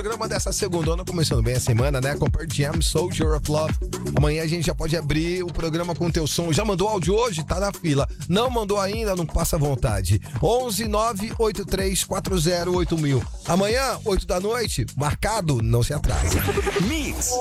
programa dessa segundona, começando bem a semana, né? Com Pearl Jam, Soldier of Love. Amanhã a gente já pode abrir o programa com o teu som. Já mandou áudio hoje? Tá na fila. Não mandou ainda? Não passa vontade. 11 983 40 8000. Amanhã, 8 da noite, marcado, não se atrasa. Mix